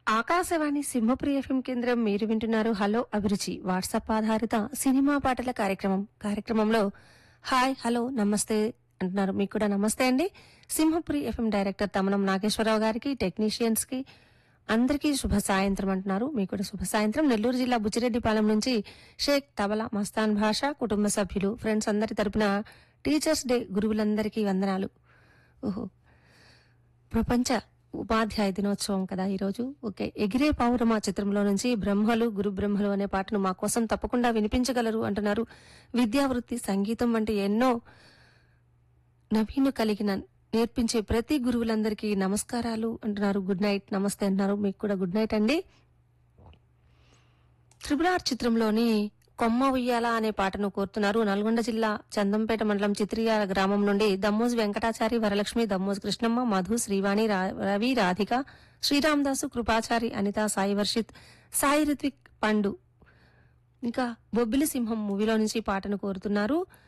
Akashvani Simhapuri FM కేంద్రం మీరు వింటున్నారు హలో అభిరుచి వాట్సాప్ ఆధారిత సినిమా పాటల కార్యక్రమంలో హాయ్ హలో నమస్తే అంటున్నారు. మీకు కూడా నమస్తే అండి. సింహపురి ఎఫ్ఎం డైరెక్టర్ తమనం నాగేశ్వరరావు గారికి, టెక్నీషియన్స్ కి అందరికీ శుభ సాయంత్రం అంటున్నారు. మీకు కూడా శుభ సాయంత్రం. నెల్లూరు జిల్లా బుచ్చిరెడ్డిపాలెం నుంచి షేక్ తబలా మస్తాన్ భాష కుటుంబ సభ్యులు ఫ్రెండ్స్ అందరి తరపున టీచర్స్ డే గురువులందరికీ వందనాలు. ఓహో, ప్రపంచ ఉపాధ్యాయ దినోత్సవం కదా ఈరోజు. ఓకే, ఎగిరే పౌరమ చిత్రంలో నుంచి బ్రహ్మలు గురు బ్రహ్మలు అనే పాటను మా కోసం తప్పకుండా వినిపించగలరు అంటున్నారు. విద్యావృత్తి, సంగీతం వంటి ఎన్నో నవీను కలిగిన నేర్పించే ప్రతి గురువులందరికీ నమస్కారాలు అంటున్నారు. గుడ్ నైట్, నమస్తే అంటున్నారు. మీకు కూడా గుడ్ నైట్ అండి. త్రిపురార్ చిత్రంలోని కొమ్మ ఉయ్యాల అనే పాటను కోరుతున్నారు. నల్గొండ జిల్లా చందంపేట మండలం చిత్రియాల గ్రామం నుండి దమ్మోజు వెంకటాచారి, వరలక్ష్మి, దమ్మోజు కృష్ణమ్మ, మధు, శ్రీవాణి, రవి, రాధిక, శ్రీరామదాసు, కృపాచారి, అనిత, సాయి వర్షిత్, సాయి రిత్విక్, పండు ఇంకా బొబ్బిలి సింహం మూవీలో నుంచి పాటను కోరుతున్నారు.